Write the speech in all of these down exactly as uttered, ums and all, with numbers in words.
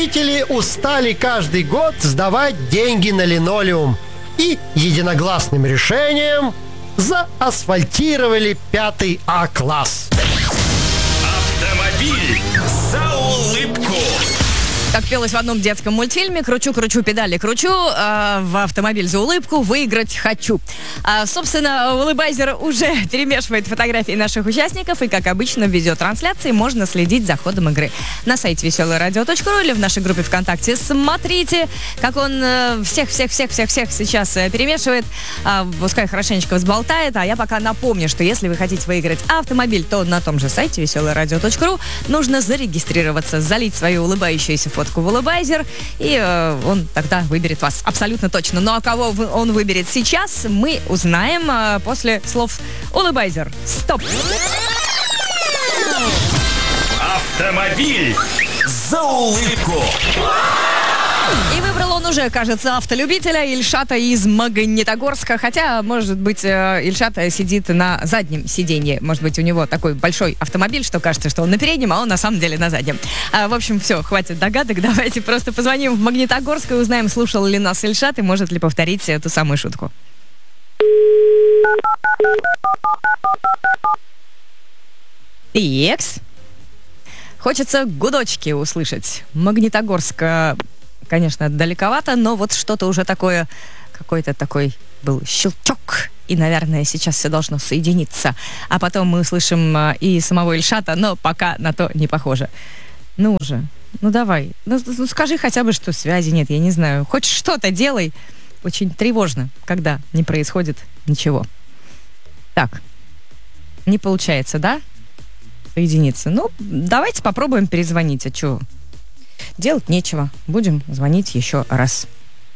Жители устали каждый год сдавать деньги на линолеум и единогласным решением заасфальтировали пятый А-класс. Автомобиль за улыбку. Как пелось в одном детском мультфильме: кручу-кручу педали, кручу, а в автомобиль за улыбку выиграть хочу. А, собственно, улыбайзер уже перемешивает фотографии наших участников, и, как обычно, в видеотрансляции можно следить за ходом игры. На сайте веселое радио точка ру или в нашей группе ВКонтакте смотрите, как он всех-всех-всех-всех-всех сейчас перемешивает. А, пускай хорошенечко взболтает, а я пока напомню, что если вы хотите выиграть автомобиль, то на том же сайте веселое радио точка ру нужно зарегистрироваться, залить свою улыбающуюся фотку в улыбайзер, и э, он тогда выберет вас абсолютно точно. Ну а кого вы, он выберет сейчас, мы узнаем э, после слов улыбайзер. Стоп! Автомобиль за улыбку. И выбрал он уже, кажется, автолюбителя Ильшата из Магнитогорска. Хотя, может быть, Ильшат сидит на заднем сиденье. Может быть, у него такой большой автомобиль, что кажется, что он на переднем, а он на самом деле на заднем. А, в общем, все, хватит догадок. Давайте просто позвоним в Магнитогорск и узнаем, слушал ли нас Ильшат и может ли повторить эту самую шутку. Икс. Хочется гудочки услышать. Магнитогорск, конечно, далековато, но вот что-то уже такое, какой-то такой был щелчок, и, наверное, сейчас все должно соединиться. А потом мы услышим и самого Ильшата, но пока на то не похоже. Ну уже, ну давай, ну, ну скажи хотя бы, что связи нет, я не знаю. Хоть что-то делай. Очень тревожно, когда не происходит ничего. Так, не получается, да? Соединиться. Ну, давайте попробуем перезвонить. А что? Делать нечего. Будем звонить еще раз.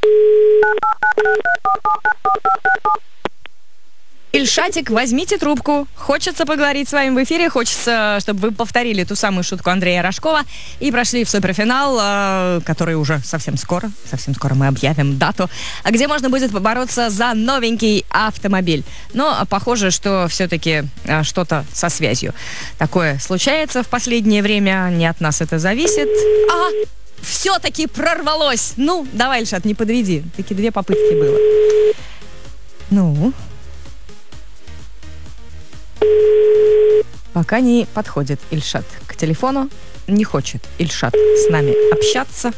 Ильшатик, возьмите трубку. Хочется поговорить с вами в эфире. Хочется, чтобы вы повторили ту самую шутку Андрея Рожкова и прошли в суперфинал, который уже совсем скоро. Совсем скоро мы объявим дату, где можно будет побороться за новенький автомобиль. Но похоже, что все-таки что-то со связью такое случается в последнее время. Не от нас это зависит. А, все-таки прорвалось. Ну, давай, Ильшат, не подведи. Таки две попытки было. Ну... Пока не подходит Ильшат к телефону, не хочет Ильшат с нами общаться.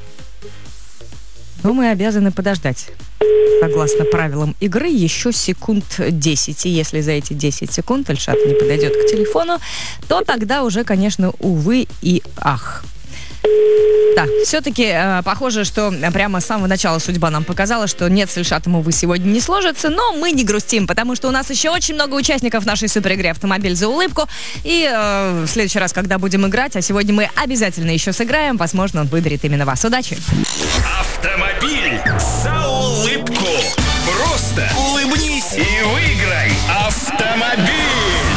Но мы обязаны подождать. Согласно правилам игры, еще секунд десять. И если за эти десять секунд Ильшат не подойдет к телефону, то тогда уже, конечно, увы и ах. Да, все-таки э, похоже, что прямо с самого начала судьба нам показала, что нет, с Ильшатом, увы, сегодня не сложится, но мы не грустим, потому что у нас еще очень много участников нашей суперигры «Автомобиль за улыбку», и э, в следующий раз, когда будем играть, а сегодня мы обязательно еще сыграем, возможно, он выберет именно вас. Удачи! Автомобиль за улыбку. Просто улыбнись и выиграй автомобиль.